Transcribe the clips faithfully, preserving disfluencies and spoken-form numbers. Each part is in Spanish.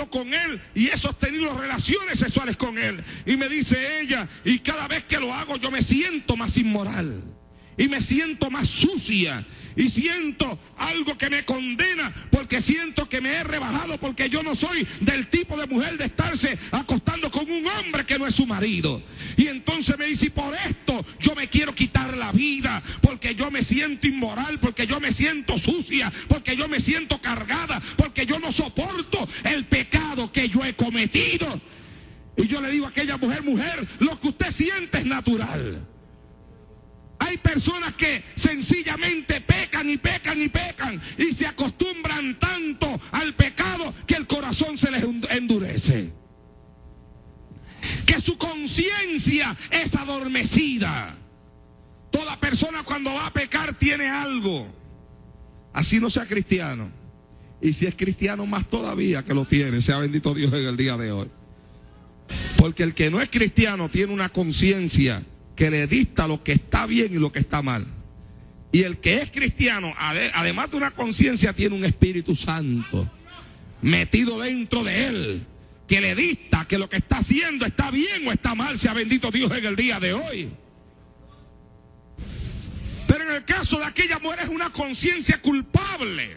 ido con él y he sostenido relaciones sexuales con él. Y me dice ella, y cada vez que lo hago yo me siento más inmoral. Y me siento más sucia. Y siento algo que me condena, porque siento que me he rebajado, porque yo no soy del tipo de mujer de estarse acostando con un hombre que no es su marido. Y entonces me dice, y por esto yo me quiero quitar la vida, porque yo me siento inmoral, porque yo me siento sucia, porque yo me siento cargada, porque yo no soporto el pecado que yo he cometido. Y yo le digo a aquella mujer, mujer, lo que usted siente es natural. Hay personas que sencillamente pecan y pecan y pecan y se acostumbran tanto al pecado que el corazón se les endurece, que su conciencia es adormecida. Toda persona cuando va a pecar tiene algo, así no sea cristiano, y si es cristiano más todavía que lo tiene, sea bendito Dios en el día de hoy. Porque el que no es cristiano tiene una conciencia que le dicta lo que está bien y lo que está mal. Y el que es cristiano, además de una conciencia, tiene un Espíritu Santo metido dentro de él, que le dicta que lo que está haciendo está bien o está mal, sea bendito Dios en el día de hoy. Pero en el caso de aquella mujer es una conciencia culpable.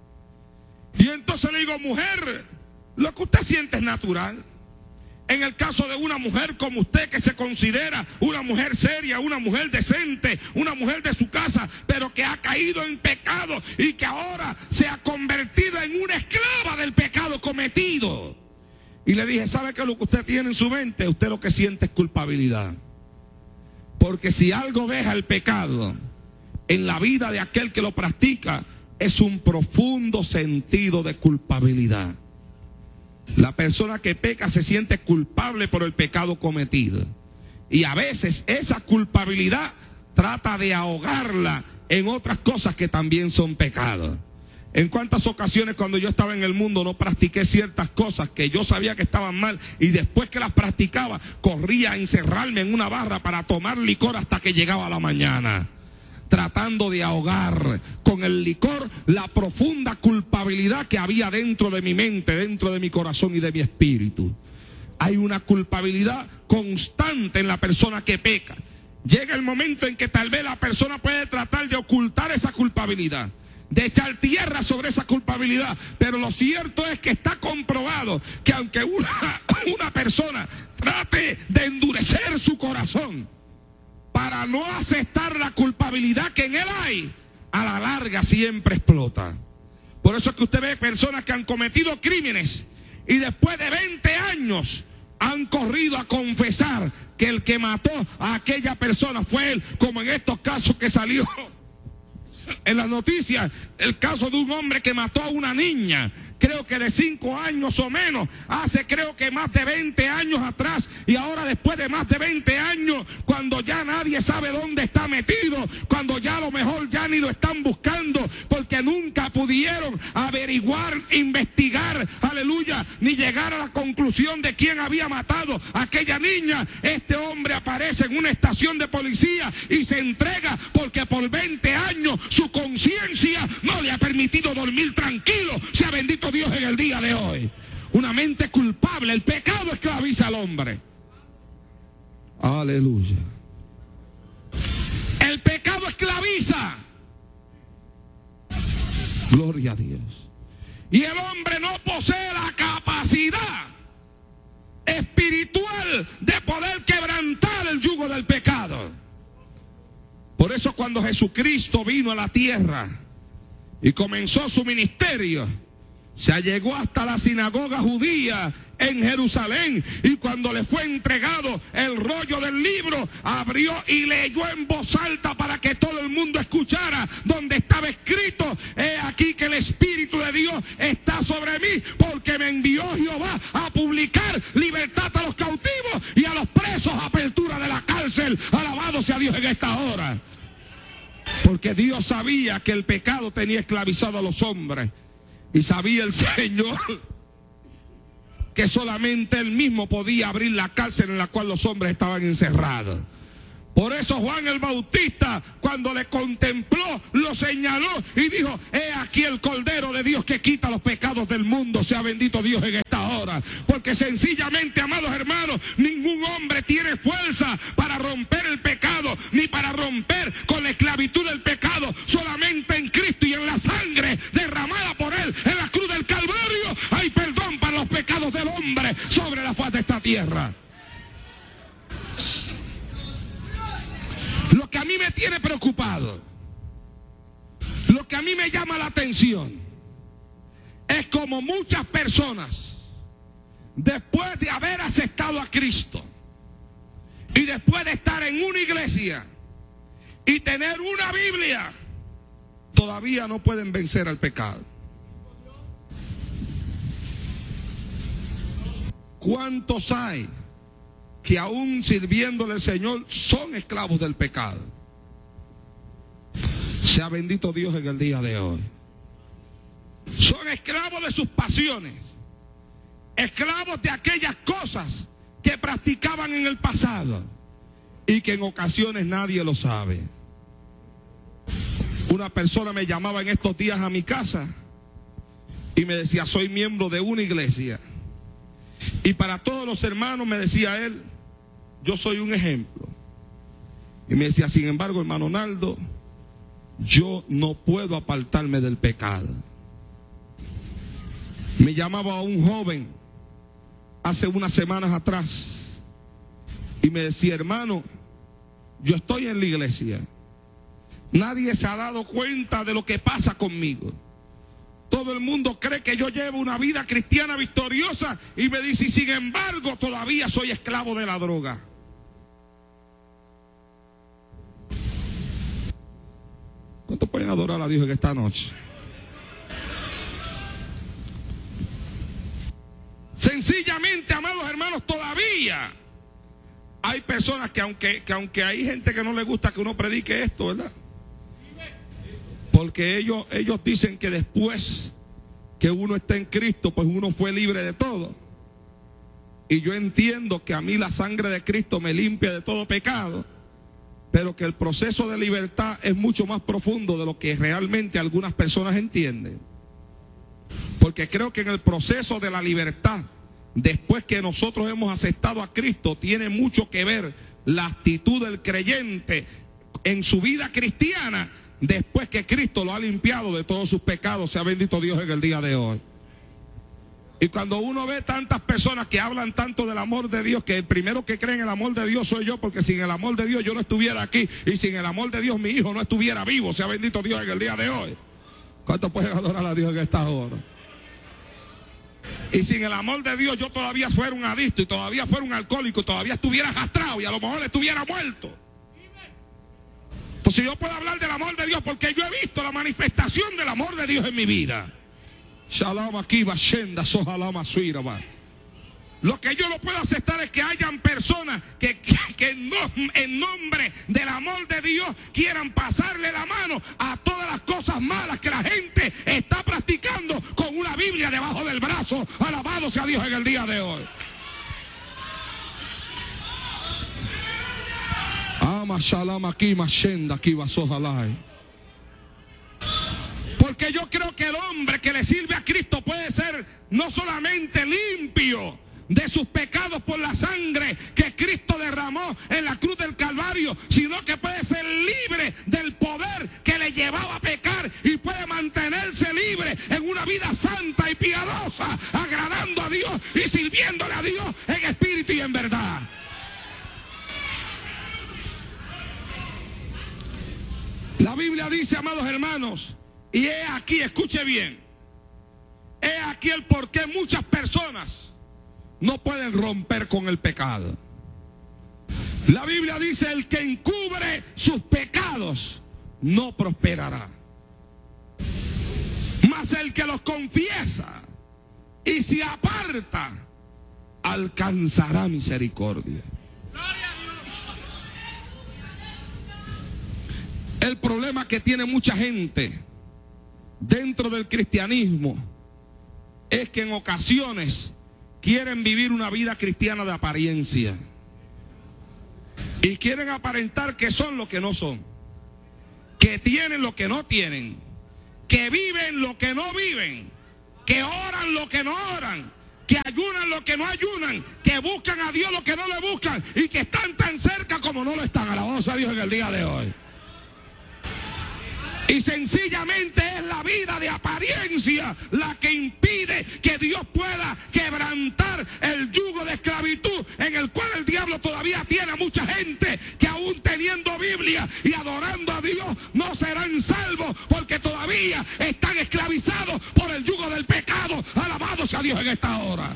Y entonces le digo, mujer, lo que usted siente es natural. En el caso de una mujer como usted, que se considera una mujer seria, una mujer decente, una mujer de su casa, pero que ha caído en pecado y que ahora se ha convertido en una esclava del pecado cometido. Y le dije, ¿sabe qué es lo que usted tiene en su mente? Usted lo que siente es culpabilidad. Porque si algo deja el pecado en la vida de aquel que lo practica, es un profundo sentido de culpabilidad. La persona que peca se siente culpable por el pecado cometido. Y a veces esa culpabilidad trata de ahogarla en otras cosas que también son pecados. En cuántas ocasiones cuando yo estaba en el mundo no practiqué ciertas cosas que yo sabía que estaban mal, y después que las practicaba corría a encerrarme en una barra para tomar licor hasta que llegaba la mañana, tratando de ahogar con el licor la profunda culpabilidad que había dentro de mi mente, dentro de mi corazón y de mi espíritu. Hay una culpabilidad constante en la persona que peca. Llega el momento en que tal vez la persona puede tratar de ocultar esa culpabilidad, de echar tierra sobre esa culpabilidad, pero lo cierto es que está comprobado que aunque una, una persona trate de endurecer su corazón para no aceptar la culpabilidad que en él hay, a la larga siempre explota. Por eso es que usted ve personas que han cometido crímenes y después de veinte años han corrido a confesar que el que mató a aquella persona fue él, como en estos casos que salió en las noticias, el caso de un hombre que mató a una niña, creo que de cinco años o menos, hace creo que más de veinte años atrás, y ahora después de más de veinte años, cuando ya nadie sabe dónde está metido, cuando ya a lo mejor ya ni lo están buscando, porque nunca pudieron averiguar, investigar, aleluya, ni llegar a la conclusión de quién había matado a aquella niña, este hombre aparece en una estación de policía y se entrega porque por veinte años su conciencia no le ha permitido dormir tranquilo, sea bendito Dios en el día de hoy. Una mente culpable, el pecado esclaviza al hombre. Aleluya. El pecado esclaviza. Gloria a Dios. Y el hombre no posee la capacidad espiritual de poder quebrantar el yugo del pecado. Por eso cuando Jesucristo vino a la tierra y comenzó su ministerio, se llegó hasta la sinagoga judía en Jerusalén, y cuando le fue entregado el rollo del libro, abrió y leyó en voz alta para que todo el mundo escuchara, donde estaba escrito: he aquí que el Espíritu de Dios está sobre mí, porque me envió Jehová a publicar libertad a los cautivos y a los presos apertura de la cárcel. Alabado sea Dios en esta hora. Porque Dios sabía que el pecado tenía esclavizado a los hombres, y sabía el Señor que solamente Él mismo podía abrir la cárcel en la cual los hombres estaban encerrados. Por eso Juan el Bautista, cuando le contempló, lo señaló y dijo: he aquí el Cordero de Dios que quita los pecados del mundo. Sea bendito Dios en esta hora. hora. Porque sencillamente, amados hermanos, ningún hombre tiene fuerza para romper el pecado, ni para romper con la esclavitud del pecado. Solamente en Cristo y en la sangre derramada por Él en la cruz del Calvario hay perdón para los pecados del hombre sobre la faz de esta tierra. Lo que a mí me tiene preocupado, lo que a mí me llama la atención, es como muchas personas, después de haber aceptado a Cristo y después de estar en una iglesia y tener una Biblia, todavía no pueden vencer al pecado. ¿Cuántos hay que aún sirviéndole al Señor son esclavos del pecado? Sea bendito Dios en el día de hoy. Son esclavos de sus pasiones, esclavos de aquellas cosas que practicaban en el pasado y que en ocasiones nadie lo sabe. Una persona me llamaba en estos días a mi casa y me decía: soy miembro de una iglesia, y para todos los hermanos, me decía él, yo soy un ejemplo. Y me decía: sin embargo, hermano Naldo, yo no puedo apartarme del pecado. Me llamaba a un joven hace unas semanas atrás y me decía: hermano, yo estoy en la iglesia, nadie se ha dado cuenta de lo que pasa conmigo. Todo el mundo cree que yo llevo una vida cristiana victoriosa, y me dice: y sin embargo todavía soy esclavo de la droga. ¿Cuántos pueden adorar a Dios en esta noche? Sencillamente, amados hermanos, todavía hay personas que aunque, que aunque hay gente que no le gusta que uno predique esto, ¿verdad? Porque ellos, ellos dicen que después que uno está en Cristo, pues uno fue libre de todo. Y yo entiendo que a mí la sangre de Cristo me limpia de todo pecado, pero que el proceso de libertad es mucho más profundo de lo que realmente algunas personas entienden. Porque creo que en el proceso de la libertad, después que nosotros hemos aceptado a Cristo, tiene mucho que ver la actitud del creyente en su vida cristiana, después que Cristo lo ha limpiado de todos sus pecados. Sea bendito Dios en el día de hoy. Y cuando uno ve tantas personas que hablan tanto del amor de Dios, que el primero que cree en el amor de Dios soy yo, porque sin el amor de Dios yo no estuviera aquí, y sin el amor de Dios mi hijo no estuviera vivo. Sea bendito Dios en el día de hoy. ¿Cuántos pueden adorar a Dios en esta hora? Y sin el amor de Dios yo todavía fuera un adicto, y todavía fuera un alcohólico, y todavía estuviera arrastrado, y a lo mejor estuviera muerto. Entonces yo puedo hablar del amor de Dios porque yo he visto la manifestación del amor de Dios en mi vida. Shalom aquí, Bashenda, Sojalama Suiraba. Lo que yo no puedo aceptar es que hayan personas que, que, que no, en nombre del amor de Dios quieran pasarle la mano a todas las cosas malas que la gente está practicando con una Biblia debajo del brazo. Alabado sea Dios en el día de hoy. Ama Shalom aquí, Mashenda aquí, Basojalai. Porque yo creo que el hombre que le sirve a Cristo puede ser no solamente limpio de sus pecados por la sangre que Cristo derramó en la cruz del Calvario, sino que puede ser libre del poder que le llevaba a pecar, y puede mantenerse libre en una vida santa y piadosa, agradando a Dios y sirviéndole a Dios en espíritu y en verdad. La Biblia dice, amados hermanos, y he aquí, escuche bien, he aquí el por qué muchas personas no pueden romper con el pecado. La Biblia dice: el que encubre sus pecados no prosperará, mas el que los confiesa y se aparta alcanzará misericordia. El problema que tiene mucha gente dentro del cristianismo es que en ocasiones quieren vivir una vida cristiana de apariencia y quieren aparentar que son lo que no son, que tienen lo que no tienen, que viven lo que no viven, que oran lo que no oran, que ayunan los que no ayunan, que buscan a Dios los que no le buscan y que están tan cerca como no lo están. Alabado sea Dios en el día de hoy. Y sencillamente es la vida de apariencia la que impide que Dios pueda quebrantar el yugo de esclavitud en el cual el diablo todavía tiene a mucha gente que aún teniendo Biblia y adorando a Dios no serán salvos porque todavía están esclavizados por el yugo del pecado. Alabado sea Dios en esta hora.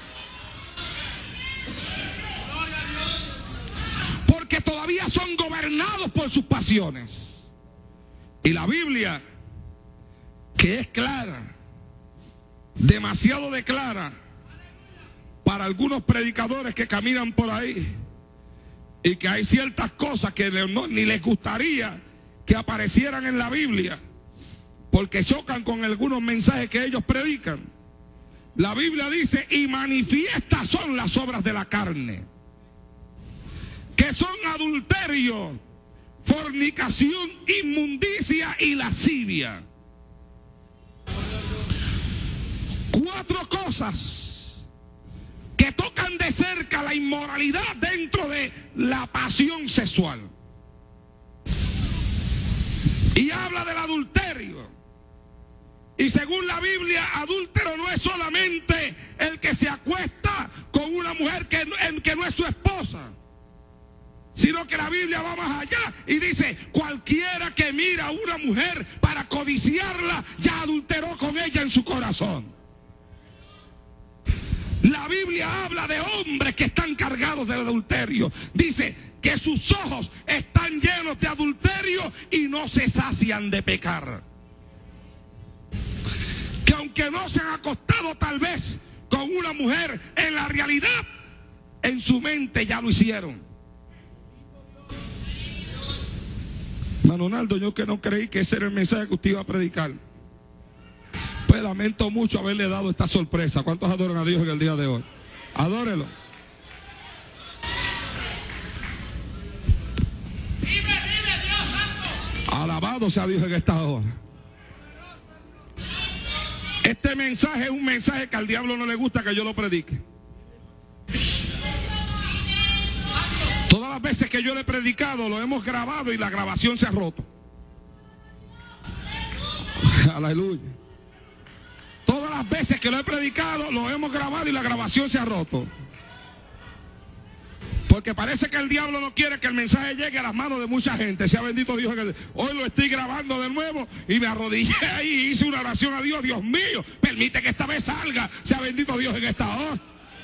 Porque todavía son gobernados por sus pasiones. Y la Biblia, que es clara, demasiado de clara, para algunos predicadores que caminan por ahí, y que hay ciertas cosas que no, ni les gustaría que aparecieran en la Biblia, porque chocan con algunos mensajes que ellos predican. La Biblia dice, y manifiestas son las obras de la carne, que son adulterio, fornicación, inmundicia y lascivia. Cuatro cosas que tocan de cerca la inmoralidad dentro de la pasión sexual. Y habla del adulterio. Y según la Biblia, adúltero no es solamente el que se acuesta con una mujer que, que no es su esposa, sino que la Biblia va más allá y dice, cualquiera que mira a una mujer para codiciarla, ya adulteró con ella en su corazón. La Biblia habla de hombres que están cargados del adulterio. Dice que sus ojos están llenos de adulterio y no se sacian de pecar. Que aunque no se han acostado tal vez con una mujer, en la realidad, en su mente ya lo hicieron. Manonaldo, yo que no creí que ese era el mensaje que usted iba a predicar. Pues lamento mucho haberle dado esta sorpresa. ¿Cuántos adoran a Dios en el día de hoy? Adórelo. Alabado sea Dios en esta hora. Este mensaje es un mensaje que al diablo no le gusta que yo lo predique. Todas las veces que yo le he predicado, lo hemos grabado y la grabación se ha roto. Aleluya. Todas las veces que lo he predicado, lo hemos grabado y la grabación se ha roto. Porque parece que el diablo no quiere que el mensaje llegue a las manos de mucha gente. Sea bendito Dios. Hoy lo estoy grabando de nuevo y me arrodillé ahí y hice una oración a Dios. Dios mío, permite que esta vez salga. Sea bendito Dios en esta hora.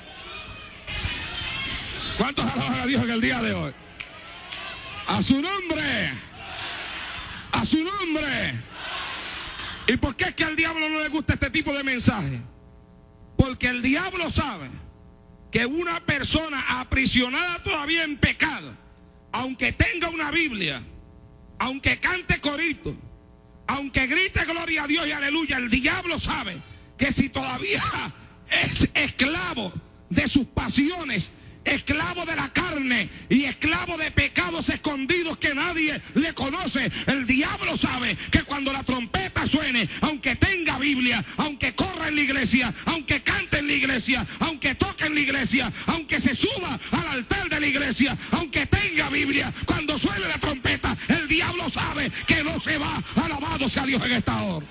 ¿Cuántos alaban a Dios en el día de hoy? A su nombre. A su nombre. ¿Y por qué es que al diablo no le gusta este tipo de mensaje? Porque el diablo sabe que una persona aprisionada todavía en pecado, aunque tenga una Biblia, aunque cante corito, aunque grite gloria a Dios y aleluya, el diablo sabe que si todavía es esclavo de sus pasiones, esclavo de la carne y esclavo de pecados escondidos que nadie le conoce, el diablo sabe que cuando la trompeta suene, aunque tenga Biblia, aunque corra en la iglesia, aunque cante en la iglesia, aunque toque en la iglesia, aunque se suba al altar de la iglesia, aunque tenga Biblia, cuando suene la trompeta, el diablo sabe que no se va. Alabado sea Dios en esta hora.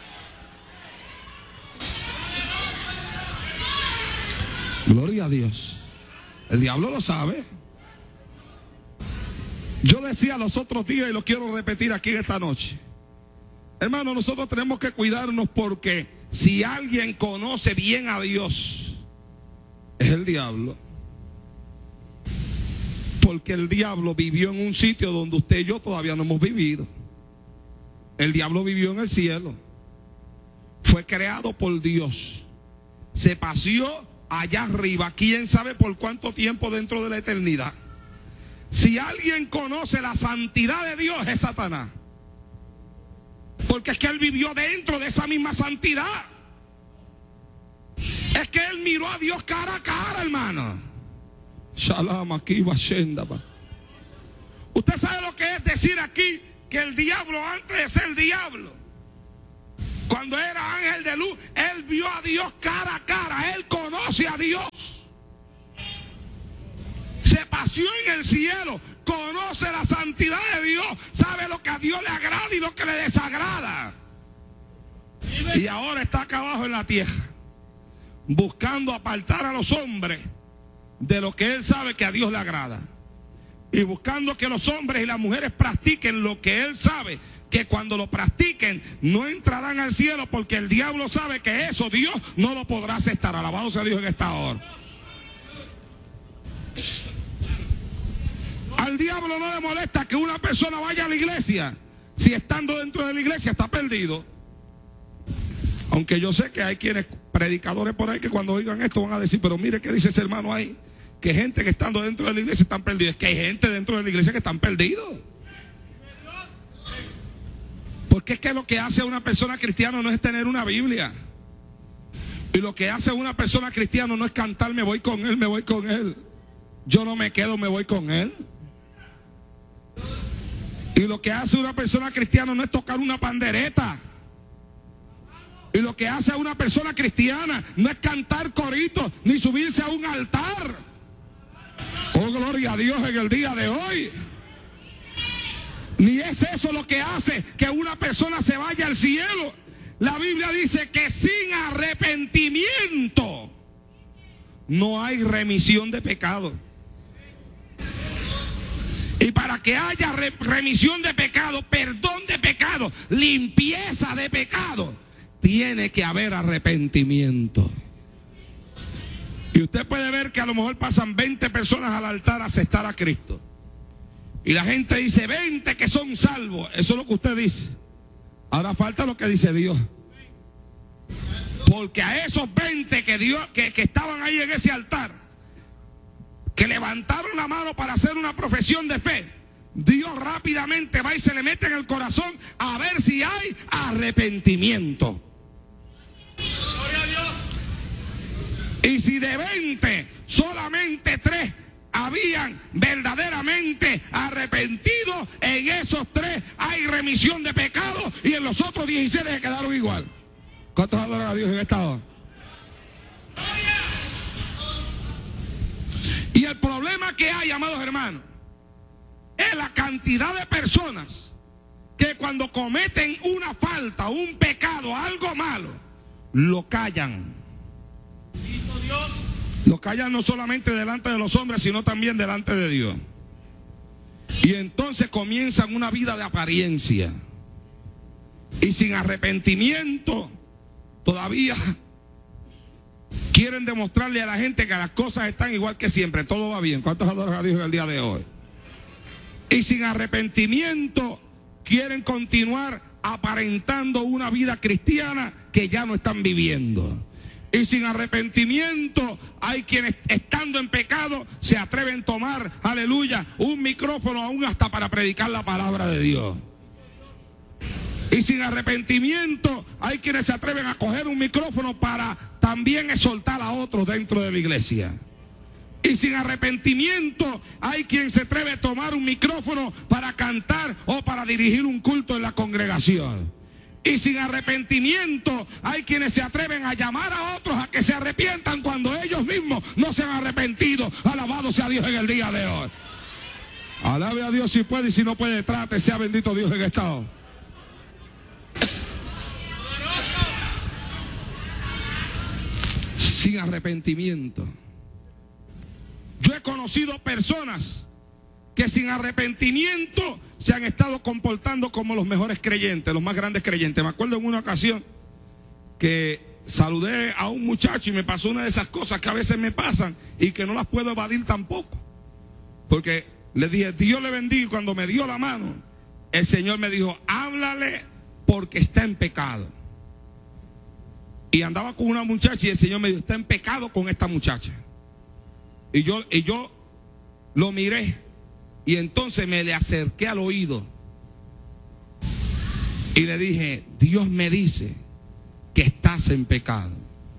Gloria a Dios. El diablo lo sabe. Yo decía los otros días y lo quiero repetir aquí esta noche. Hermano, nosotros tenemos que cuidarnos porque si alguien conoce bien a Dios, es el diablo. Porque el diablo vivió en un sitio donde usted y yo todavía no hemos vivido. El diablo vivió en el cielo. Fue creado por Dios. Se paseó allá arriba, quién sabe por cuánto tiempo dentro de la eternidad. Si alguien conoce la santidad de Dios, es Satanás. Porque es que él vivió dentro de esa misma santidad. Es que él miró a Dios cara a cara, hermano. Shalom aquí, Bashenda. Usted sabe lo que es decir aquí que el diablo, antes de ser diablo, cuando era ángel de luz, él vio a Dios cara a cara. Él conoce a Dios. nació en el cielo, conoce la santidad de Dios, sabe lo que a Dios le agrada y lo que le desagrada. Y ahora está acá abajo en la tierra, buscando apartar a los hombres de lo que él sabe que a Dios le agrada. Y buscando que los hombres y las mujeres practiquen lo que él sabe que cuando lo practiquen no entrarán al cielo, porque el diablo sabe que eso Dios no lo podrá aceptar. Alabado sea Dios en esta hora. Al diablo no le molesta que una persona vaya a la iglesia si estando dentro de la iglesia está perdido. Aunque yo sé que hay quienes, predicadores por ahí, que cuando oigan esto van a decir, pero mire qué dice ese hermano ahí, que gente que estando dentro de la iglesia están perdidos. Es que hay gente dentro de la iglesia que están perdidos. Porque es que lo que hace a una persona cristiana no es tener una Biblia. Y lo que hace a una persona cristiana no es cantar, me voy con él, me voy con él. Yo no me quedo, me voy con él. Y lo que hace a una persona cristiana no es tocar una pandereta. Y lo que hace a una persona cristiana no es cantar coritos, ni subirse a un altar. Oh, gloria a Dios en el día de hoy. Ni es eso lo que hace que una persona se vaya al cielo. La Biblia dice que sin arrepentimiento no hay remisión de pecado. Y para que haya re remisión de pecado, perdón de pecado, limpieza de pecado, tiene que haber arrepentimiento. Y usted puede ver que a lo mejor pasan veinte personas al altar a aceptar a Cristo. Y la gente dice veinte que son salvos. Eso es lo que usted dice. Ahora falta lo que dice Dios. Porque a esos veinte que, Dios, que, que estaban ahí en ese altar, que levantaron la mano para hacer una profesión de fe, Dios rápidamente va y se le mete en el corazón a ver si hay arrepentimiento. Y si de veinte solamente tres habían verdaderamente arrepentido, en esos tres hay remisión de pecado y en los otros dieciséis se quedaron igual. ¿Cuántos adoran a Dios en esta hora? Y el problema que hay, amados hermanos, es la cantidad de personas que cuando cometen una falta, un pecado, algo malo, lo callan. Lo callan no solamente delante de los hombres, sino también delante de Dios. Y entonces comienzan una vida de apariencia. Y sin arrepentimiento, todavía quieren demostrarle a la gente que las cosas están igual que siempre, todo va bien. ¿Cuántos adoran a Dios en el día de hoy? Y sin arrepentimiento quieren continuar aparentando una vida cristiana que ya no están viviendo. Y sin arrepentimiento hay quienes estando en pecado se atreven a tomar, aleluya, un micrófono aún hasta para predicar la palabra de Dios. Y sin arrepentimiento hay quienes se atreven a coger un micrófono para también exhortar a otros dentro de la iglesia. Y sin arrepentimiento hay quien se atreve a tomar un micrófono para cantar o para dirigir un culto en la congregación. Y sin arrepentimiento hay quienes se atreven a llamar a otros a que se arrepientan cuando ellos mismos no se han arrepentido. Alabado sea Dios en el día de hoy. Alabe a Dios si puede, y si no puede, trate, sea bendito Dios en esta hora. Sin arrepentimiento. Yo he conocido personas que sin arrepentimiento se han estado comportando como los mejores creyentes, los más grandes creyentes. Me acuerdo en una ocasión que saludé a un muchacho y me pasó una de esas cosas que a veces me pasan y que no las puedo evadir tampoco. Porque le dije, Dios le bendiga, y cuando me dio la mano, el Señor me dijo, háblale porque está en pecado. Y andaba con una muchacha y el Señor me dijo, está en pecado con esta muchacha. Y yo, y yo lo miré y entonces me le acerqué al oído y le dije, Dios me dice que estás en pecado.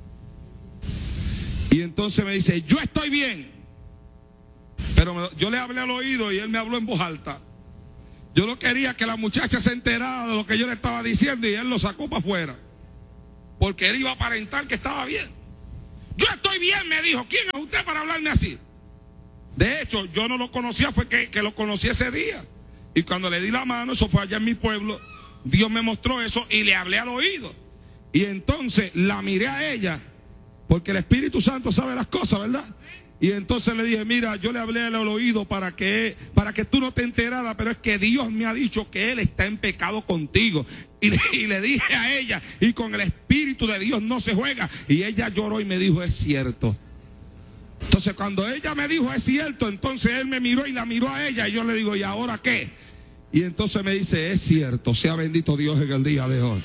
Y entonces me dice, yo estoy bien. Pero me, yo le hablé al oído y él me habló en voz alta. Yo no quería que la muchacha se enterara de lo que yo le estaba diciendo y él lo sacó para afuera. Porque él iba a aparentar que estaba bien. Yo estoy bien, me dijo. ¿Quién es usted para hablarme así? De hecho, yo no lo conocía, fue que, que lo conocí ese día. Y cuando le di la mano, eso fue allá en mi pueblo, Dios me mostró eso y le hablé al oído. Y entonces la miré a ella, porque el Espíritu Santo sabe las cosas, ¿verdad? Y entonces le dije, mira, yo le hablé al oído para que, para que tú no te enteraras, pero es que Dios me ha dicho que Él está en pecado contigo. Y le, y le dije a ella, y con el Espíritu de Dios no se juega. Y ella lloró y me dijo, es cierto. Entonces cuando ella me dijo, es cierto, entonces él me miró y la miró a ella. Y yo le digo, ¿y ahora qué? Y entonces me dice, es cierto, sea bendito Dios en el día de hoy.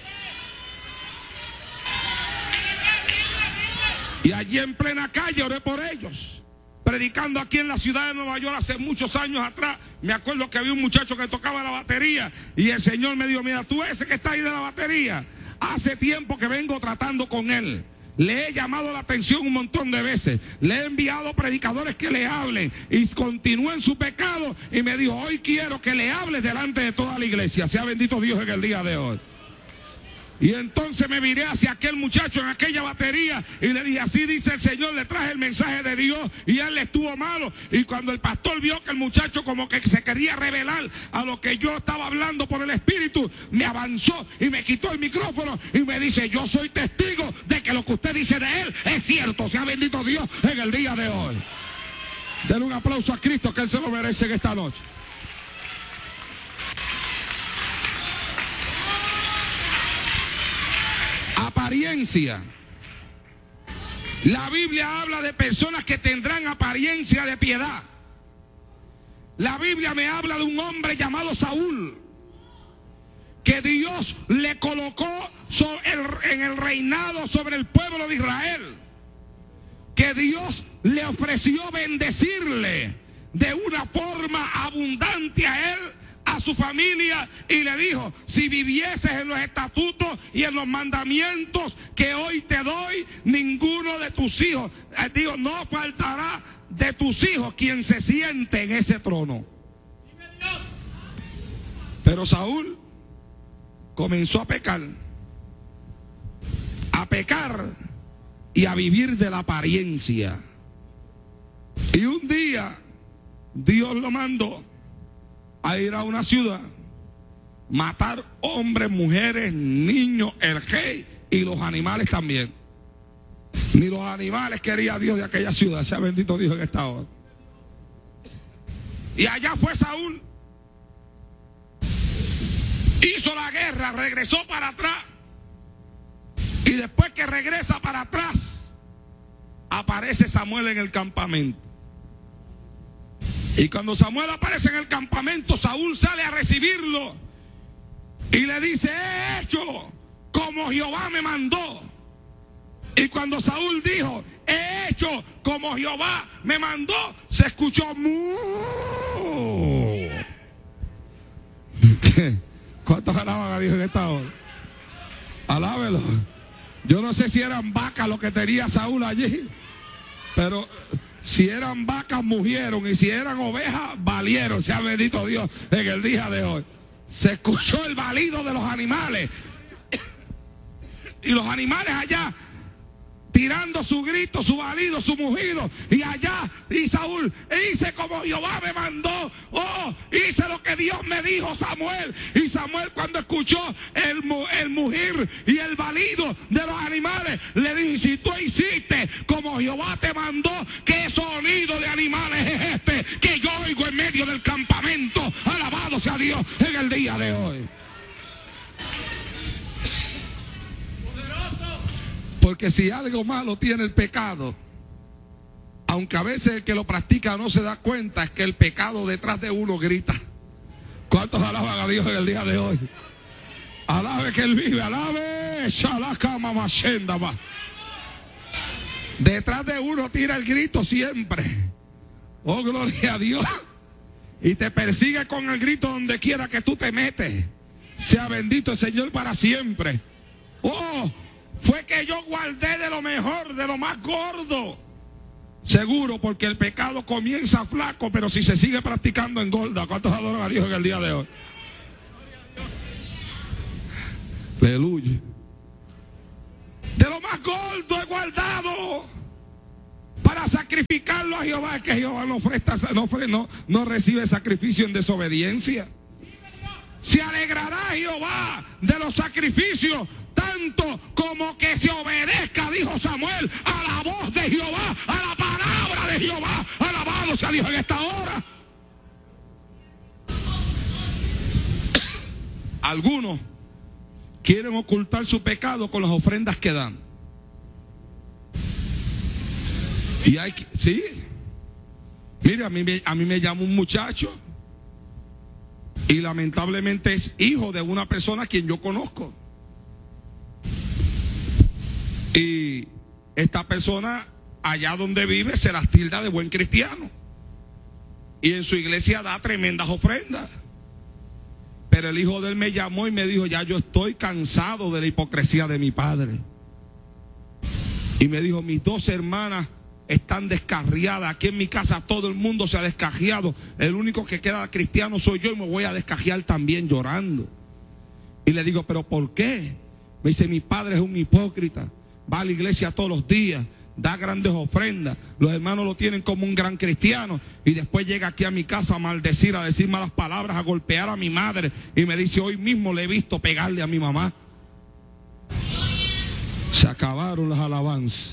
Y allí en plena calle oré por ellos. Predicando aquí en la ciudad de Nueva York hace muchos años atrás. Me acuerdo que había un muchacho que tocaba la batería. Y el Señor me dijo, mira, tú ese que está ahí de la batería. Hace tiempo que vengo tratando con él. Le he llamado la atención un montón de veces. Le he enviado predicadores que le hablen. Y continúa en su pecado. Y me dijo, hoy quiero que le hables delante de toda la iglesia. Sea bendito Dios en el día de hoy. Y entonces me viré hacia aquel muchacho en aquella batería y le dije, así dice el Señor, le traje el mensaje de Dios y él le estuvo malo. Y cuando el pastor vio que el muchacho como que se quería revelar a lo que yo estaba hablando por el Espíritu, me avanzó y me quitó el micrófono y me dice, yo soy testigo de que lo que usted dice de él es cierto. Sea bendito Dios en el día de hoy. Denle un aplauso a Cristo, que él se lo merece en esta noche. Apariencia. La Biblia habla de personas que tendrán apariencia de piedad. La Biblia me habla de un hombre llamado Saúl, que Dios le colocó en el reinado sobre el pueblo de Israel, que Dios le ofreció bendecirle de una forma abundante a él, a su familia, y le dijo, si vivieses en los estatutos y en los mandamientos que hoy te doy, ninguno de tus hijos, eh, digo, no faltará de tus hijos quien se siente en ese trono. Pero Saúl comenzó a pecar, a pecar y a vivir de la apariencia. Y un día Dios lo mandó a ir a una ciudad, matar hombres, mujeres, niños, el rey y los animales también. Ni los animales quería Dios de aquella ciudad. Sea bendito Dios en esta hora. Y allá fue Saúl, hizo la guerra, regresó para atrás, y después que regresa para atrás, aparece Samuel en el campamento. Y cuando Samuel aparece en el campamento, Saúl sale a recibirlo y le dice, he hecho como Jehová me mandó. Y cuando Saúl dijo, he hecho como Jehová me mandó, se escuchó mu. ¿Cuántos alaban a Dios en esta hora? Alábelo. Yo no sé si eran vacas lo que tenía Saúl allí, pero si eran vacas, murieron. Y si eran ovejas, valieron. Sea bendito Dios en el día de hoy. Se escuchó el balido de los animales. Y los animales allá, tirando su grito, su balido, su mugido. Y allá, y Saúl, hice como Jehová me mandó. Oh, hice lo que Dios me dijo, Samuel. Y Samuel, cuando escuchó el, el mugir y el balido de los animales, le dijo, si tú hiciste como Jehová te mandó, ¿qué sonido de animales es este que yo oigo en medio del campamento? Alabado sea Dios en el día de hoy. Porque si algo malo tiene el pecado, aunque a veces el que lo practica no se da cuenta, es que el pecado detrás de uno grita. ¿Cuántos alaban a Dios en el día de hoy? Alabe que Él vive, alabe. Detrás de uno tira el grito siempre. Oh, gloria a Dios. Y te persigue con el grito donde quiera que tú te metes. Sea bendito el Señor para siempre. Oh, fue que yo guardé de lo mejor, de lo más gordo. Seguro, porque el pecado comienza flaco, pero si se sigue practicando engorda. ¿Cuántos adoran a Dios en el día de hoy? Aleluya. De lo más gordo he guardado para para sacrificarlo a Jehová, que Jehová no, presta, no, no, no recibe sacrificio en desobediencia. Se alegrará Jehová de los sacrificios, tanto como que se obedezca, dijo Samuel, a la voz de Jehová, a la palabra de Jehová. Alabado sea Dios en esta hora. Algunos quieren ocultar su pecado con las ofrendas que dan. Y hay que, sí. Mire, a mí, me, a mí me llama un muchacho y lamentablemente es hijo de una persona a quien yo conozco. Y esta persona, allá donde vive, se las tilda de buen cristiano. Y en su iglesia da tremendas ofrendas. Pero el hijo de él me llamó y me dijo, ya yo estoy cansado de la hipocresía de mi padre. Y me dijo, mis dos hermanas están descarriadas. Aquí en mi casa todo el mundo se ha descarriado. El único que queda cristiano soy yo y me voy a descarriar también llorando. Y le digo, ¿pero por qué? Me dice, mi padre es un hipócrita. Va a la iglesia todos los días, da grandes ofrendas. Los hermanos lo tienen como un gran cristiano. Y después llega aquí a mi casa a maldecir, a decir malas palabras, a golpear a mi madre. Y me dice, hoy mismo le he visto pegarle a mi mamá. Se acabaron las alabanzas.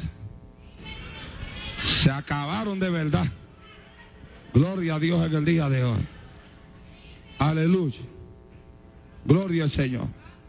Se acabaron de verdad. Gloria a Dios en el día de hoy. Aleluya. Gloria al Señor.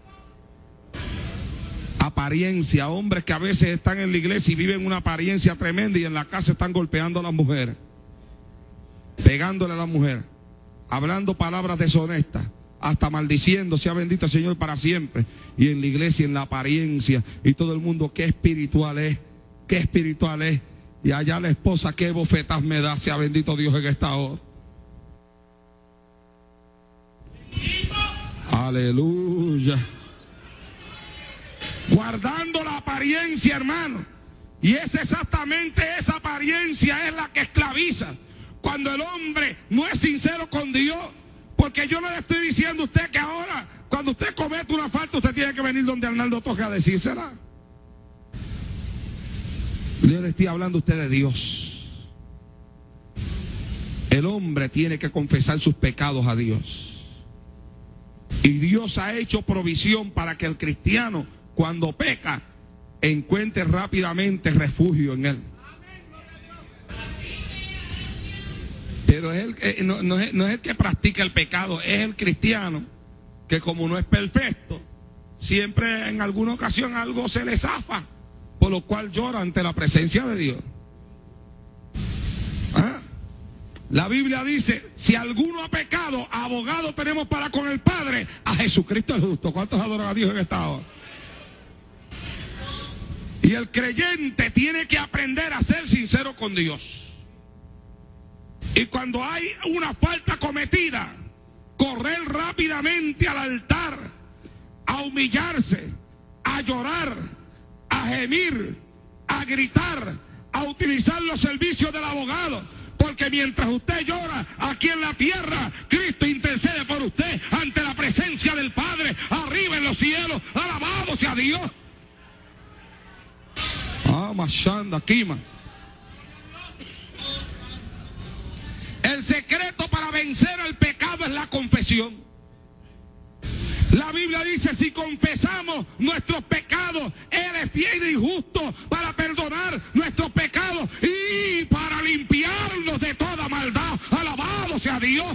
Apariencia, hombres que a veces están en la iglesia y viven una apariencia tremenda y en la casa están golpeando a las mujeres, pegándole a la mujer, hablando palabras deshonestas, hasta maldiciendo, sea bendito el Señor para siempre. Y en la iglesia, en la apariencia, y todo el mundo, qué espiritual es, qué espiritual es. Y allá la esposa, qué bofetas me da, sea bendito Dios en esta hora. Aleluya. Guardando la apariencia, hermano. Y es exactamente esa apariencia es la que esclaviza. Cuando el hombre no es sincero con Dios. Porque yo no le estoy diciendo a usted que ahora, cuando usted comete una falta, usted tiene que venir donde Arnaldo Toja a decírsela. Yo le estoy hablando a usted de Dios. El hombre tiene que confesar sus pecados a Dios. Y Dios ha hecho provisión para que el cristiano, cuando peca, encuentre rápidamente refugio en él. Pero es el, eh, no, no, es, no es el que practica el pecado, es el cristiano que, como no es perfecto, siempre en alguna ocasión algo se le zafa, por lo cual llora ante la presencia de Dios. ¿Ah? La Biblia dice, si alguno ha pecado, abogado tenemos para con el Padre, a Jesucristo el justo. ¿Cuántos adoran a Dios en esta hora? Y el creyente tiene que aprender a ser sincero con Dios. Y cuando hay una falta cometida, correr rápidamente al altar, a humillarse, a llorar, a gemir, a gritar, a utilizar los servicios del abogado. Porque mientras usted llora aquí en la tierra, Cristo intercede por usted ante la presencia del Padre, arriba en los cielos. Alabado sea Dios. Ah, machanda, quima. El secreto para vencer el pecado es la confesión. La Biblia dice, si confesamos nuestros pecados, Él es fiel y justo para perdonar nuestros pecados y para limpiarnos de toda maldad. Alabado sea Dios.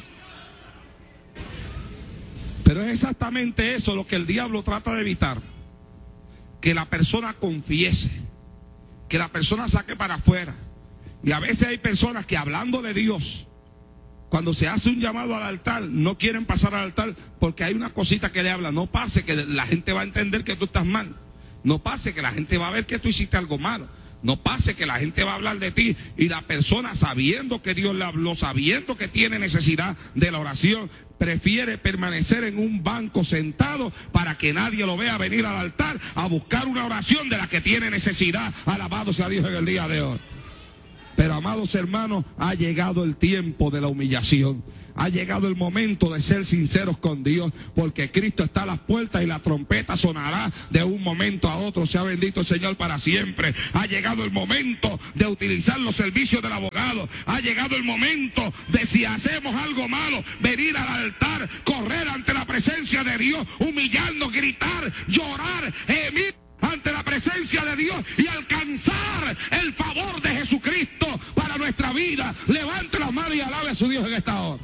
Pero es exactamente eso lo que el diablo trata de evitar. Que la persona confiese, que la persona saque para afuera. Y a veces hay personas que, hablando de Dios, cuando se hace un llamado al altar, no quieren pasar al altar porque hay una cosita que le habla. No pase que la gente va a entender que tú estás mal. No pase que la gente va a ver que tú hiciste algo malo. No pase que la gente va a hablar de ti. Y la persona, sabiendo que Dios le habló, sabiendo que tiene necesidad de la oración, prefiere permanecer en un banco sentado para que nadie lo vea venir al altar a buscar una oración de la que tiene necesidad. Alabado sea Dios en el día de hoy. Pero, amados hermanos, ha llegado el tiempo de la humillación. Ha llegado el momento de ser sinceros con Dios, porque Cristo está a las puertas y la trompeta sonará de un momento a otro. Sea bendito el Señor para siempre. Ha llegado el momento de utilizar los servicios del abogado. Ha llegado el momento de, si hacemos algo malo, venir al altar, correr ante la presencia de Dios, humillarnos, gritar, llorar, gemir ante la presencia de Dios y alcanzar el favor de Jesucristo para nuestra vida. Levante las manos y alabe a su Dios en esta hora.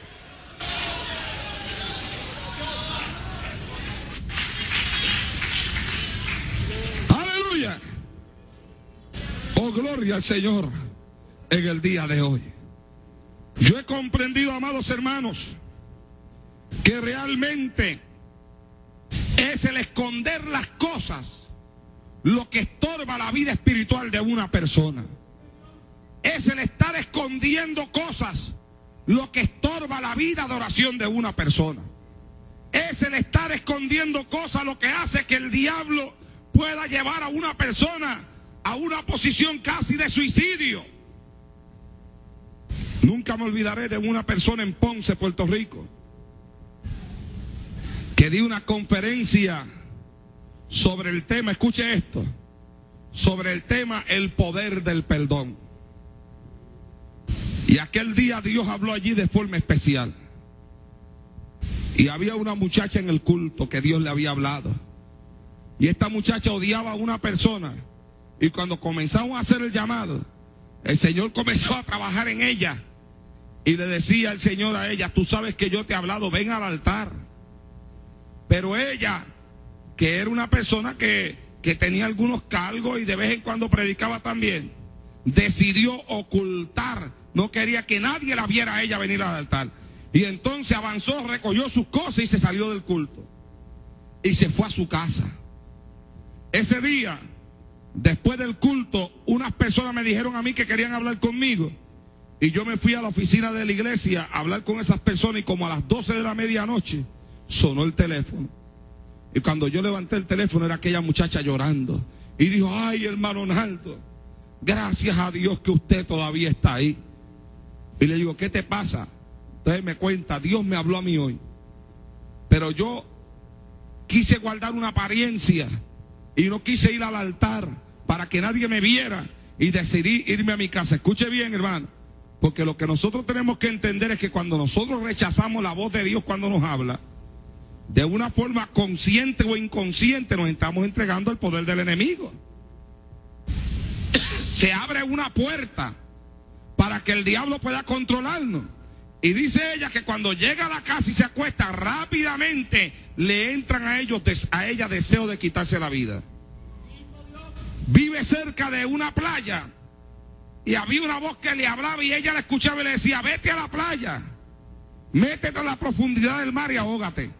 Aleluya. Oh, gloria al Señor en el día de hoy. Yo he comprendido, amados hermanos, que realmente es el esconder las cosas lo que estorba la vida espiritual de una persona. Es el estar escondiendo cosas lo que estorba la vida de oración de una persona. Es el estar escondiendo cosas lo que hace que el diablo pueda llevar a una persona a una posición casi de suicidio. Nunca me olvidaré de una persona en Ponce, Puerto Rico, que dio una conferencia sobre el tema, escuche esto, sobre el tema el poder del perdón. Y aquel día Dios habló allí de forma especial. Y había una muchacha en el culto que Dios le había hablado. Y esta muchacha odiaba a una persona. Y cuando comenzamos a hacer el llamado, el Señor comenzó a trabajar en ella. Y le decía el Señor a ella, tú sabes que yo te he hablado, ven al altar. Pero ella, que era una persona que, que tenía algunos cargos y de vez en cuando predicaba también, decidió ocultar, no quería que nadie la viera a ella venir al altar. Y entonces avanzó, recogió sus cosas y se salió del culto. Y se fue a su casa. Ese día, después del culto, unas personas me dijeron a mí que querían hablar conmigo. Y yo me fui a la oficina de la iglesia a hablar con esas personas y como a las doce de la medianoche sonó el teléfono. Y cuando yo levanté el teléfono era aquella muchacha llorando. Y dijo, ay, hermano Naldo, gracias a Dios que usted todavía está ahí. Y le digo, ¿qué te pasa? Entonces me cuenta, Dios me habló a mí hoy. Pero yo quise guardar una apariencia y no quise ir al altar para que nadie me viera y decidí irme a mi casa. Escuche bien, hermano, porque lo que nosotros tenemos que entender es que cuando nosotros rechazamos la voz de Dios cuando nos habla, de una forma consciente o inconsciente nos estamos entregando al poder del enemigo. Se abre una puerta para que el diablo pueda controlarnos. Y dice ella que cuando llega a la casa y se acuesta, rápidamente le entran a ellos, a ella deseo de quitarse la vida. Vive cerca de una playa y había una voz que le hablaba y ella la escuchaba y le decía, vete a la playa, métete a la profundidad del mar y ahógate.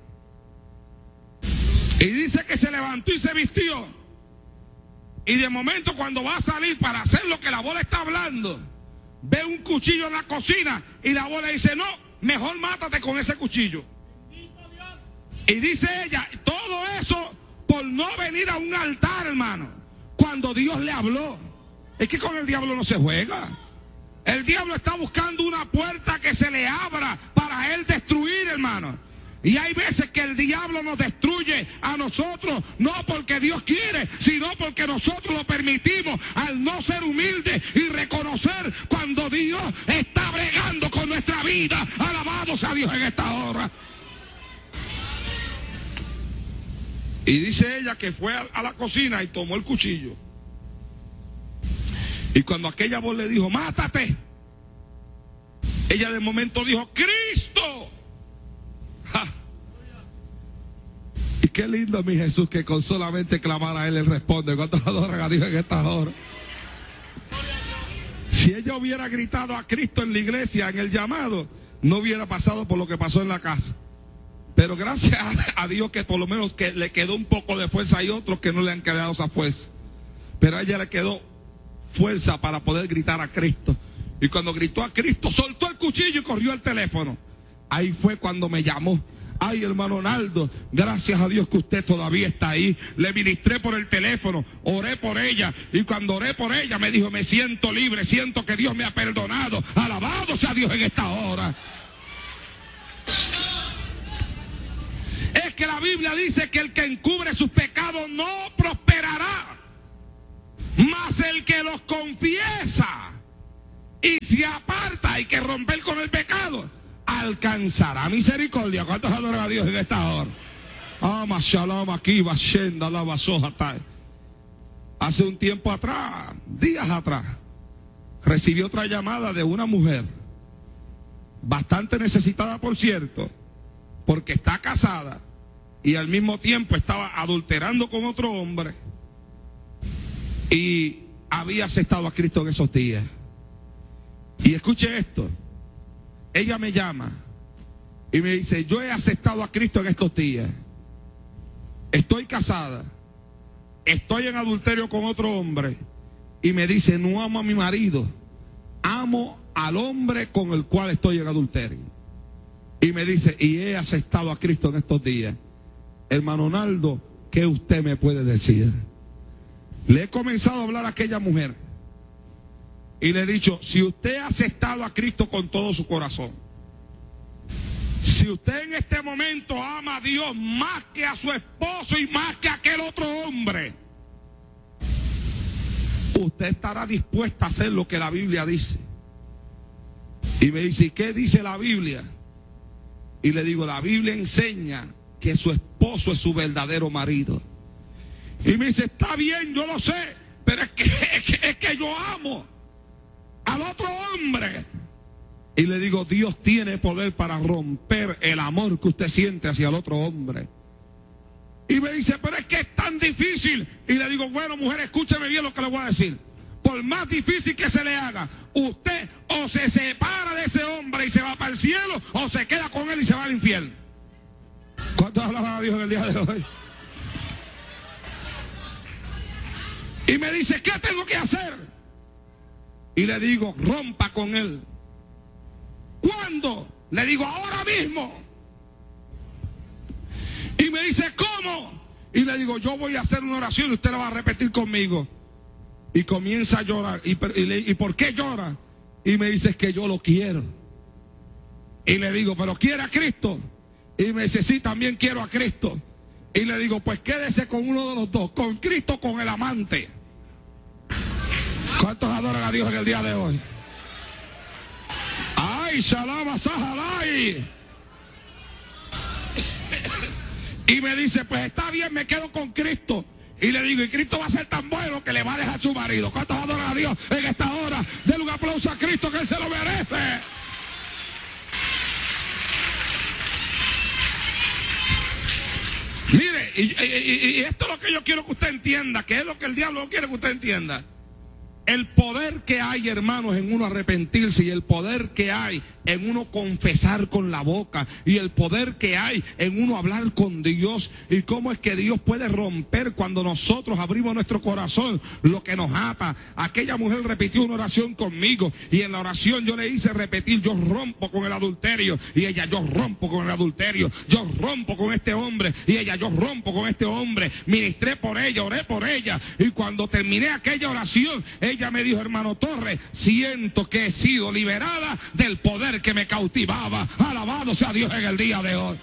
Y dice que se levantó y se vistió. Y de momento cuando va a salir para hacer lo que la voz le está hablando, ve un cuchillo en la cocina y la voz le dice, no, mejor mátate con ese cuchillo. Y dice ella, todo eso por no venir a un altar, hermano, cuando Dios le habló. Es que con el diablo no se juega. El diablo está buscando una puerta que se le abra para él destruir, hermano. Y hay veces que el diablo nos destruye a nosotros, no porque Dios quiere, sino porque nosotros lo permitimos al no ser humildes y reconocer cuando Dios está bregando con nuestra vida. Alabado sea Dios en esta hora. Y dice ella que fue a la cocina y tomó el cuchillo. Y cuando aquella voz le dijo, mátate, ella de momento dijo, Cristo. ¡Ja! Y qué lindo mi Jesús que con solamente clamar a Él, Él responde. ¿Cuántos adoran a Dios en esta hora? Si ella hubiera gritado a Cristo en la iglesia, en el llamado, no hubiera pasado por lo que pasó en la casa. Pero gracias a Dios que por lo menos que le quedó un poco de fuerza. Hay otros que no le han quedado esa fuerza, pero a ella le quedó fuerza para poder gritar a Cristo. Y cuando gritó a Cristo, soltó el cuchillo y corrió al teléfono. Ahí fue cuando me llamó. Ay, hermano Naldo, gracias a Dios que usted todavía está ahí. Le ministré por el teléfono, oré por ella. Y cuando oré por ella me dijo, me siento libre, siento que Dios me ha perdonado. Alabado sea Dios en esta hora. que la Biblia dice que el que encubre sus pecados no prosperará, mas el que los confiesa y se aparta, hay que romper con el pecado, alcanzará misericordia. ¿Cuántos adoran a Dios en esta hora? Ah, shalom aquí, bashenda la basojata. Hace un tiempo atrás, días atrás, recibí otra llamada de una mujer, bastante necesitada por cierto, porque está casada y al mismo tiempo estaba adulterando con otro hombre y había aceptado a Cristo en esos días. Y escuche esto, ella me llama y me dice: yo he aceptado a Cristo en estos días, estoy casada, estoy en adulterio con otro hombre, y me dice: no amo a mi marido, amo al hombre con el cual estoy en adulterio. Y me dice: y he aceptado a Cristo en estos días. Hermano Naldo, ¿qué usted me puede decir? Le he comenzado a hablar a aquella mujer y le he dicho: si usted ha aceptado a Cristo con todo su corazón, si usted en este momento ama a Dios más que a su esposo y más que a aquel otro hombre, usted estará dispuesta a hacer lo que la Biblia dice. Y me dice: ¿y qué dice la Biblia? Y le digo: la Biblia enseña que su esposo es su verdadero marido. Y me dice: está bien, yo lo sé, pero es que, es que, es que yo amo al otro hombre. Y le digo: Dios tiene poder para romper el amor que usted siente hacia el otro hombre. Y me dice: pero es que es tan difícil. Y le digo: bueno, mujer, escúcheme bien lo que le voy a decir. Por más difícil que se le haga, usted o se separa de ese hombre y se va para el cielo, o se queda con él y se va al infierno. ¿Cuántos alaban a Dios en el día de hoy? Y me dice: ¿qué tengo que hacer? Y le digo: rompa con él. ¿Cuándo? Le digo: ahora mismo. Y me dice: ¿cómo? Y le digo: yo voy a hacer una oración y usted la va a repetir conmigo. Y comienza a llorar. ¿Y, y, le, ¿y por qué llora? Y me dice: es que yo lo quiero. Y le digo: ¿pero quiere a Cristo? Y me dice: sí, también quiero a Cristo. Y le digo: pues quédese con uno de los dos, con Cristo o con el amante. ¿Cuántos adoran a Dios en el día de hoy? ¡Ay, shalom, sahalai! Y me dice: pues está bien, me quedo con Cristo. Y le digo: y Cristo va a ser tan bueno que le va a dejar su marido. ¿Cuántos adoran a Dios en esta hora? Denle un aplauso a Cristo, que Él se lo merece. Mire, y, y, y esto es lo que yo quiero que usted entienda, que es lo que el diablo no quiere que usted entienda. El poder que hay, hermanos, en uno arrepentirse, y el poder que hay en uno confesar con la boca, y el poder que hay en uno hablar con Dios, y cómo es que Dios puede romper cuando nosotros abrimos nuestro corazón lo que nos ata. Aquella mujer repitió una oración conmigo, y en la oración yo le hice repetir: yo rompo con el adulterio. Y ella: yo rompo con el adulterio, yo rompo con este hombre. Y ella: yo rompo con este hombre. Ministré por ella, oré por ella, y cuando terminé aquella oración, ella me dijo: hermano Torres, siento que he sido liberada del poder que me cautivaba. Alabado sea Dios en el día de hoy.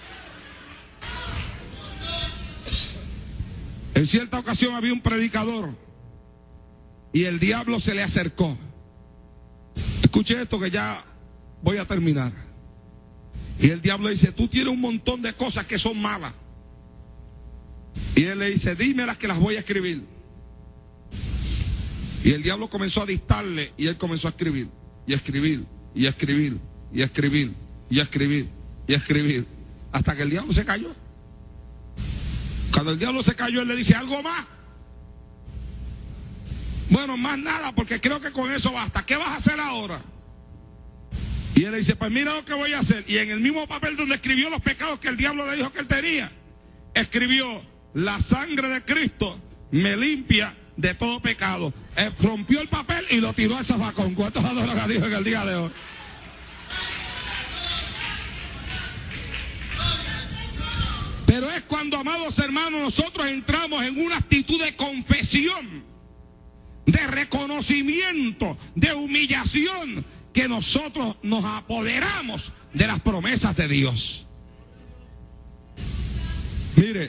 En cierta ocasión había un predicador y el diablo se le acercó. Escuche esto, que ya voy a terminar. Y el diablo dice: tú tienes un montón de cosas que son malas. Y él le dice: dímelas que las voy a escribir. Y el diablo comenzó a dictarle, y él comenzó a escribir, y a escribir, y a escribir, y a escribir, y a escribir, y a escribir, hasta que el diablo se cayó. Cuando el diablo se cayó, él le dice: ¿algo más? Bueno, más nada, porque creo que con eso basta. ¿Qué vas a hacer ahora? Y él le dice: pues mira lo que voy a hacer. Y en el mismo papel donde escribió los pecados que el diablo le dijo que él tenía, escribió: la sangre de Cristo me limpia de todo pecado. Eh, rompió el papel y lo tiró al zafacón. ¿Cuántos adoran a Dios en el día de hoy? Pero es cuando, amados hermanos, nosotros entramos en una actitud de confesión, de reconocimiento, de humillación, que nosotros nos apoderamos de las promesas de Dios. Mire,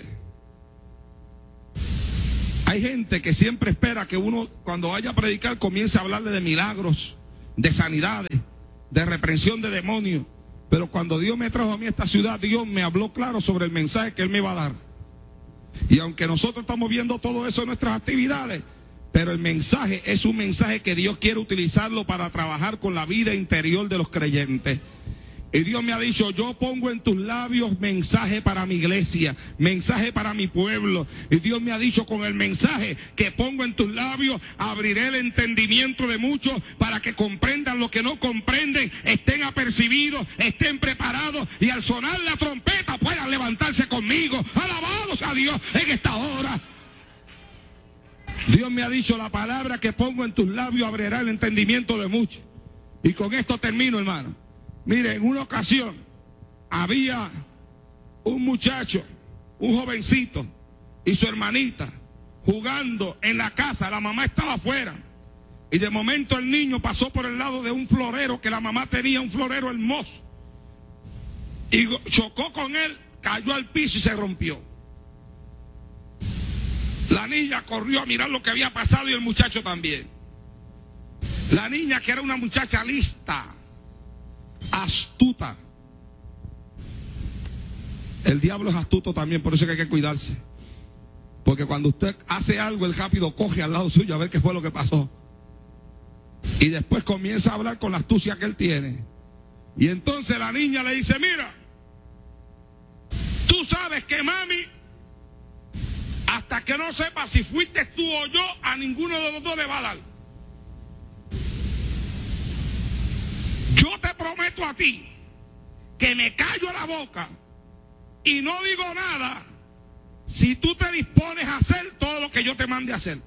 hay gente que siempre espera que uno, cuando vaya a predicar, comience a hablarle de milagros, de sanidades, de reprensión de demonios. Pero cuando Dios me trajo a mí a esta ciudad, Dios me habló claro sobre el mensaje que Él me iba a dar. Y aunque nosotros estamos viendo todo eso en nuestras actividades, pero el mensaje es un mensaje que Dios quiere utilizarlo para trabajar con la vida interior de los creyentes. Y Dios me ha dicho, yo pongo en tus labios mensaje para mi iglesia, mensaje para mi pueblo. Y Dios me ha dicho, con el mensaje que pongo en tus labios, abriré el entendimiento de muchos para que comprendan lo que no comprenden, estén apercibidos, estén preparados y al sonar la trompeta puedan levantarse conmigo. Alabados a Dios en esta hora. Dios me ha dicho, la palabra que pongo en tus labios abrirá el entendimiento de muchos. Y con esto termino, hermano. Mire, en una ocasión había un muchacho, un jovencito y su hermanita jugando en la casa. La mamá estaba afuera y de momento el niño pasó por el lado de un florero que la mamá tenía, un florero hermoso, y chocó con él, cayó al piso y se rompió. La niña corrió a mirar lo que había pasado y el muchacho también. La niña, que era una muchacha lista, astuta. El diablo es astuto también, por eso es que hay que cuidarse. Porque cuando usted hace algo, él rápido coge al lado suyo a ver qué fue lo que pasó. Y después comienza a hablar con la astucia que él tiene. Y entonces la niña le dice, mira, tú sabes que mami, hasta que no sepa si fuiste tú o yo, a ninguno de los dos le va a dar. Yo te prometo a ti que me callo la boca y no digo nada si tú te dispones a hacer todo lo que yo te mande a hacer.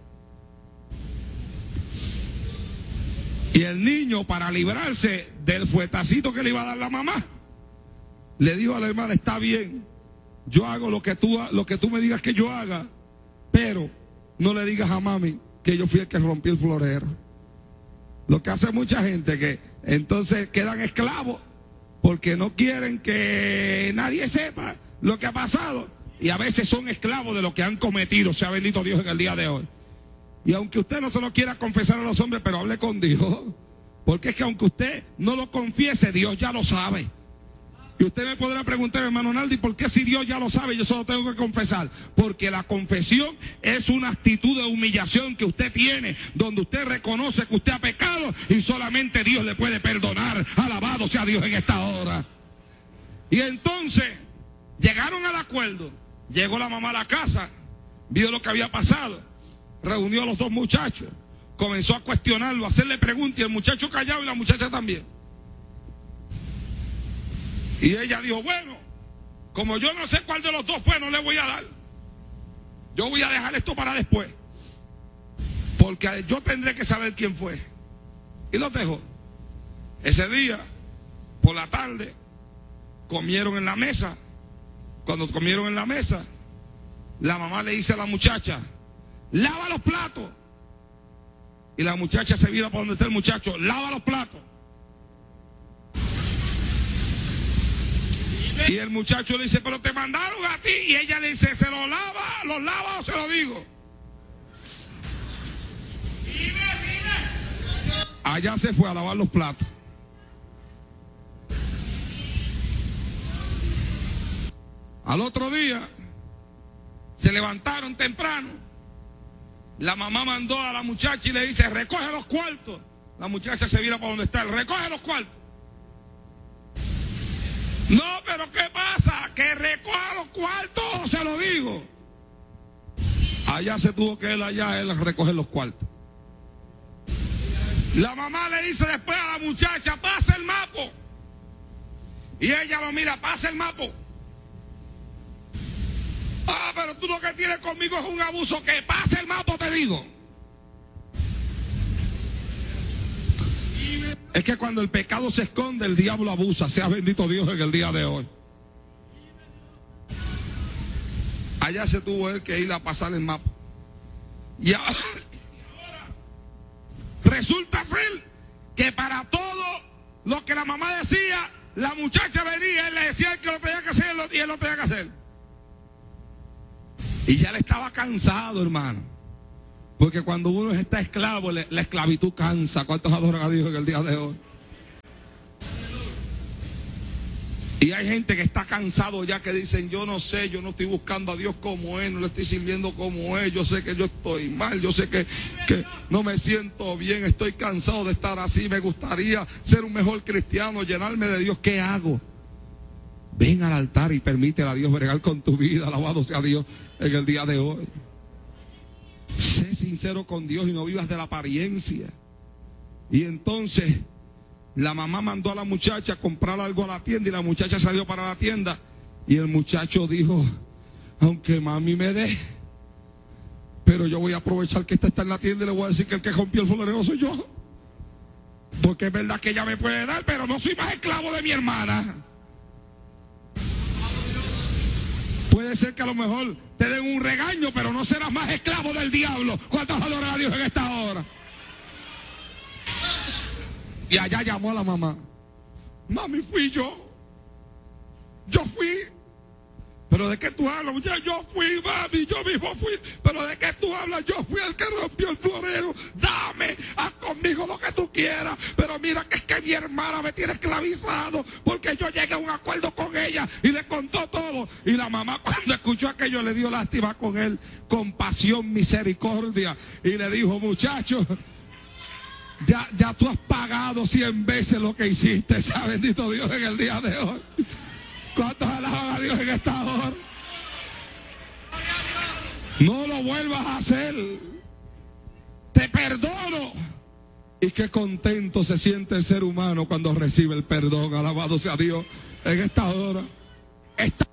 Y el niño, para librarse del fuetacito que le iba a dar la mamá, le dijo a la hermana, está bien, yo hago lo que tú, lo que tú me digas que yo haga, pero no le digas a mami que yo fui el que rompí el florero. Lo que hace mucha gente, que entonces quedan esclavos porque no quieren que nadie sepa lo que ha pasado, y a veces son esclavos de lo que han cometido. Sea bendito Dios en el día de hoy. Y aunque usted no se lo quiera confesar a los hombres, pero hable con Dios, porque es que aunque usted no lo confiese, Dios ya lo sabe. Y usted me podrá preguntar, hermano Naldi, ¿por qué si Dios ya lo sabe yo solo tengo que confesar? Porque la confesión es una actitud de humillación que usted tiene, donde usted reconoce que usted ha pecado y solamente Dios le puede perdonar. Alabado sea Dios en esta hora. Y entonces llegaron al acuerdo. Llegó la mamá a la casa, vio lo que había pasado, reunió a los dos muchachos, comenzó a cuestionarlo, a hacerle preguntas, y el muchacho callado y la muchacha también. Y ella dijo, bueno, como yo no sé cuál de los dos fue, no le voy a dar. Yo voy a dejar esto para después, porque yo tendré que saber quién fue. Y lo dejó. Ese día, por la tarde, comieron en la mesa. Cuando comieron en la mesa, la mamá le dice a la muchacha, lava los platos. Y la muchacha se vira para donde está el muchacho, lava los platos. Y el muchacho le dice, pero te mandaron a ti. Y ella le dice, ¿se lo lava, los lava o se lo digo? Allá se fue a lavar los platos. Al otro día, se levantaron temprano. La mamá mandó a la muchacha y le dice, recoge los cuartos. La muchacha se vira para donde está, recoge los cuartos. No, pero ¿qué pasa? ¿Que recoja los cuartos o se lo digo? Allá se tuvo que ir allá él a recoger los cuartos. La mamá le dice después a la muchacha, pasa el mapo. Y ella lo mira, pasa el mapo. Ah, pero tú lo que tienes conmigo es un abuso, que pase el mapo, te digo. Es que cuando el pecado se esconde, el diablo abusa. Sea bendito Dios en el día de hoy. Allá se tuvo él que ir a pasar el mapa. Y ahora, resulta ser que para todo lo que la mamá decía, la muchacha venía, él le decía que lo tenía que hacer y él lo tenía que hacer. Y ya le estaba cansado, hermano. Porque cuando uno está esclavo, la esclavitud cansa. ¿Cuántos adoran a Dios en el día de hoy? Y hay gente que está cansado ya, que dicen, yo no sé, yo no estoy buscando a Dios como Él, no le estoy sirviendo como Él, yo sé que yo estoy mal, yo sé que, que no me siento bien, estoy cansado de estar así, me gustaría ser un mejor cristiano, llenarme de Dios. ¿Qué hago? Ven al altar y permítele a Dios bregar con tu vida, alabado sea Dios en el día de hoy. Sé sincero con Dios y no vivas de la apariencia. Y entonces la mamá mandó a la muchacha a comprar algo a la tienda y la muchacha salió para la tienda y el muchacho dijo, aunque mami me dé, pero yo voy a aprovechar que esta está en la tienda y le voy a decir que el que rompió el florero soy yo. Porque es verdad que ella me puede dar, pero no soy más esclavo de mi hermana. Puede ser que a lo mejor te den un regaño, pero no serás más esclavo del diablo. ¿Cuántos adoran a Dios en esta hora? Y allá llamó a la mamá. Mami, fui yo. Yo fui. ¿Pero de qué tú hablas? Yo fui, mami, yo mismo fui. ¿Pero de qué tú hablas? Yo fui el que rompió el florero. Dame, haz conmigo lo que tú quieras. Pero mira que es que mi hermana me tiene esclavizado, porque yo llegué a un acuerdo con ella y le contó todo. Y la mamá, cuando escuchó aquello, le dio lástima con él, compasión, misericordia. Y le dijo, muchacho, Ya, ya tú has pagado cien veces lo que hiciste. Sea bendito Dios en el día de hoy. ¿Cuántos alaban a Dios en esta hora? No lo vuelvas a hacer. Te perdono. Y qué contento se siente el ser humano cuando recibe el perdón. Alabado sea Dios en esta hora. Esta